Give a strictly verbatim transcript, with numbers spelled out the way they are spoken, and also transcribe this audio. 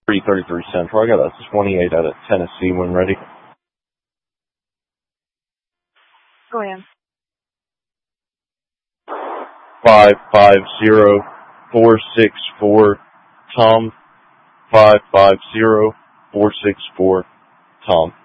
three thirty-three Central. I got a twenty-eight out of Tennessee when ready. Go ahead. Five five zero four six four Tom. Five five zero four six four Tom.